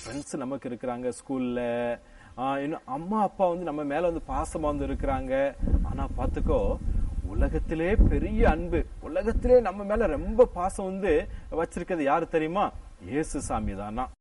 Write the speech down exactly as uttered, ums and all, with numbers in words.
Friends நமக்கு இருக்கிறாங்க ஸ்கூல்ல, இன்னும் அம்மா அப்பா வந்து நம்ம மேல வந்து பாசமா வந்து இருக்கிறாங்க. ஆனா பாத்துக்கோ, உலகத்திலே பெரிய அன்பு, உலகத்திலே நம்ம மேல ரொம்ப பாசம் வந்து வச்சிருக்கிறது யாரு தெரியுமா? இயேசு சாமி தானா.